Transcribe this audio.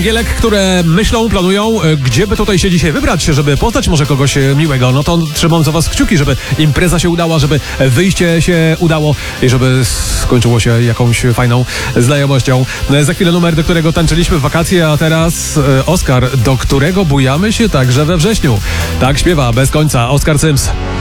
Gielek, które myślą, planują, gdzie by tutaj się dzisiaj wybrać, żeby poznać może kogoś miłego. No to trzymam za was kciuki, żeby impreza się udała, żeby wyjście się udało i żeby skończyło się jakąś fajną znajomością. Za chwilę numer, do którego tańczyliśmy w wakacje, a teraz Oskar, do którego bujamy się także we wrześniu. Tak śpiewa bez końca Oskar Sims.